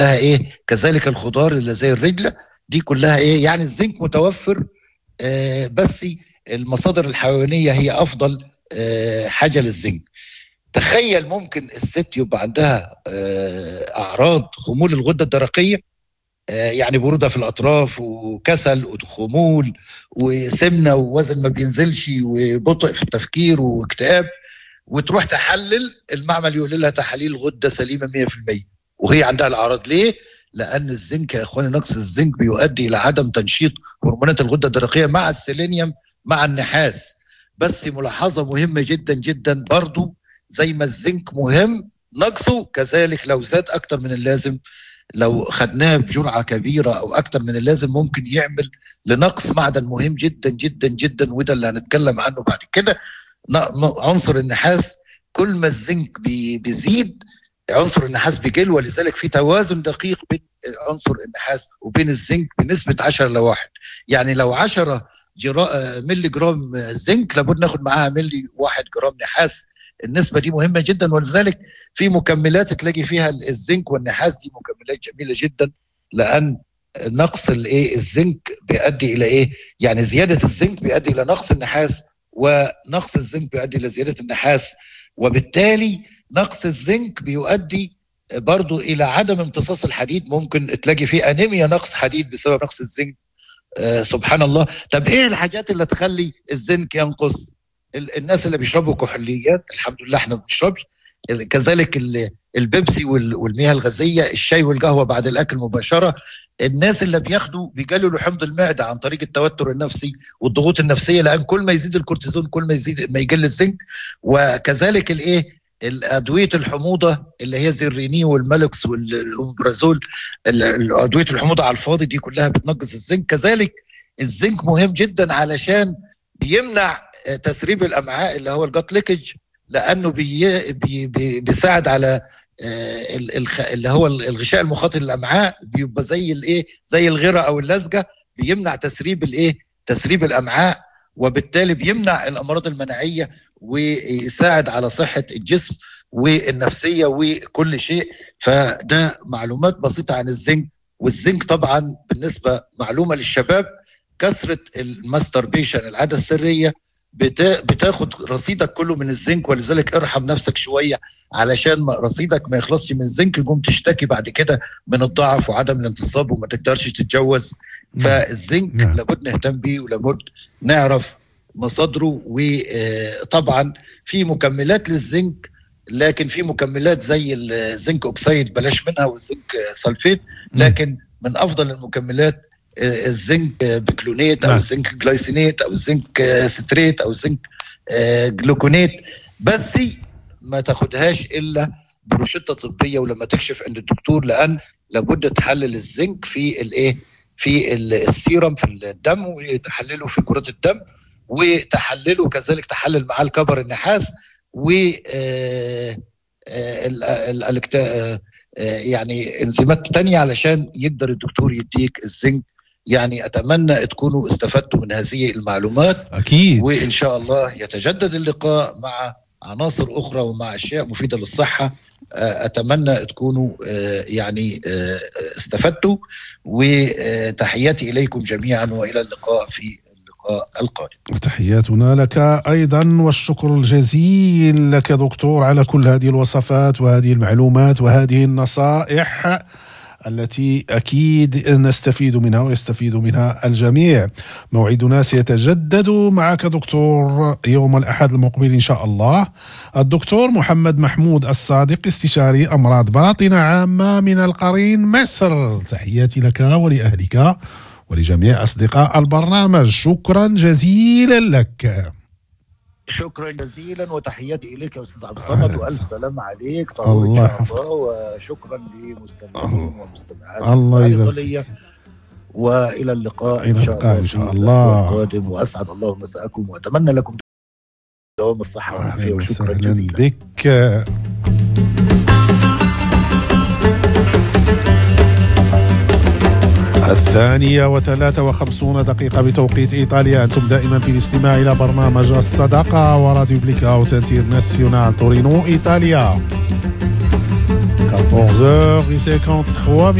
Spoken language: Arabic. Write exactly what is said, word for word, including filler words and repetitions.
ايه كذلك الخضار اللي زي الرجله دي كلها ايه يعني الزنك متوفر. آه بس المصادر الحيوانيه هي افضل آه حاجه للزنك. تخيل ممكن الست يبقى عندها آه اعراض خمول الغده الدرقيه، آه يعني بروده في الاطراف وكسل وخمول وسمنه ووزن ما بينزلش وبطء في التفكير واكتئاب، وتروح تحلل المعمل يقول لها تحاليل غده سليمه مية في المية وهي عندها الاعراض. ليه؟ لان الزنك يا اخواني، نقص الزنك بيؤدي الى عدم تنشيط هرمونات الغده الدرقيه مع السيلينيوم مع النحاس. بس ملاحظه مهمه جدا جدا برضو، زي ما الزنك مهم نقصه كذلك لو زاد اكتر من اللازم، لو خدناه بجرعه كبيره او اكتر من اللازم ممكن يعمل لنقص معدن مهم جدا جدا جدا، وده اللي هنتكلم عنه بعد كده. عنصر النحاس كل ما الزنك بي بيزيد عنصر النحاس بيقل، ولذلك في توازن دقيق بين عنصر النحاس وبين الزنك بنسبة عشرة لواحد. يعني لو عشرة ملي جرام زنك لابد ناخد معاها ملي واحد جرام نحاس. النسبة دي مهمة جدا، ولذلك في مكملات تلاقي فيها الزنك والنحاس، دي مكملات جميلة جدا، لأن نقص الايه الزنك بيؤدي الى ايه؟ يعني زيادة الزنك بيؤدي الى نقص النحاس، ونقص الزنك بيؤدي الى زيادة النحاس، وبالتالي نقص الزنك بيؤدي برضو الى عدم امتصاص الحديد. ممكن تلاقي فيه انيميا نقص حديد بسبب نقص الزنك. آه سبحان الله. طب ايه الحاجات اللي تخلي الزنك ينقص؟ الناس اللي بيشربوا كحوليات، الحمد لله احنا ما بنشربش، كذلك البيبسي والمياه الغازيه، الشاي والقهوه بعد الاكل مباشره، الناس اللي بياخدوا بيقللوا حمض المعده عن طريق التوتر النفسي والضغوط النفسيه، لان كل ما يزيد الكورتيزون كل ما يزيد ما يقل الزنك. وكذلك الايه الادويه الحموضه اللي هي زي الرينين والمالوكس والامبرازول، ادويه الحموضه على الفاضي دي كلها بتنقص الزنك. كذلك الزنك مهم جدا علشان بيمنع تسريب الامعاء اللي هو الجات ليكج، لانه بي بي بي بيساعد على اللي هو الغشاء المخاطي للامعاء، بيبقى زي الايه زي الغره او اللزجه، بيمنع تسريب الايه تسريب الامعاء، وبالتالي بيمنع الامراض المناعيه ويساعد على صحه الجسم والنفسيه وكل شيء. فده معلومات بسيطه عن الزنك. والزنك طبعا بالنسبه معلومه للشباب، كثره الماستربيشن العاده السريه بتاخد رصيدك كله من الزنك، ولذلك ارحم نفسك شويه علشان رصيدك ما يخلصش من الزنك، يقوم تشتكي بعد كده من الضعف وعدم الانتصاب وما تقدرش تتجوز. فالزنك نعم. لابد نهتم بيه ولابد نعرف مصادره. وطبعا في مكملات للزنك، لكن في مكملات زي الزنك اوكسيد بلاش منها، والزنك سلفيت، لكن من افضل المكملات الزنك بكلونيت او الزنك جلايسينيت او الزنك ستريت او الزنك جلوكونيت، بس ما تاخدهاش الا بروشته طبيه ولما تكشف عند الدكتور، لان لابد تحلل الزنك في الايه في السيرم في الدم، وتحلله في كرات الدم، وتحلله كذلك تحلل معاه الكبر النحاس و يعني انزيمات تانية علشان يقدر الدكتور يديك الزنك. يعني أتمنى تكونوا استفدتوا من هذه المعلومات أكيد، وإن شاء الله يتجدد اللقاء مع عناصر أخرى ومع أشياء مفيدة للصحة. أتمنى تكونوا يعني استفدتوا، وتحياتي إليكم جميعا وإلى اللقاء في اللقاء القادم. تحياتنا لك أيضا، والشكر الجزيل لك دكتور على كل هذه الوصفات وهذه المعلومات وهذه النصائح التي أكيد نستفيد منها ويستفيد منها الجميع. موعدنا سيتجدد معك دكتور يوم الأحد المقبل إن شاء الله. الدكتور محمد محمود الصادق، استشاري أمراض باطنة عامة من القرين مصر. تحياتي لك ولأهلك ولجميع أصدقاء البرنامج، شكرا جزيلا لك. شكرا جزيلا وتحياتي اليك يا استاذ عبد الصمد، والف سلامه عليك طبعا ان شاء الله، وشكرا لمستمعين ومستمعات الله يبارك، والى اللقاء ان شاء الله ان شاء الله القادم، واسعد الله مساءكم واتمنى لكم دوام الصحه والعافيه، وشكرا جزيلا بك. الثانية وثلاثة وخمسون دقيقة بتوقيت إيطاليا. أنتم دائما في الاستماع إلى برنامج الصداقة وراديو بليك أوت انترناسيونال تورينو إيطاليا. onze heures cinquante-trois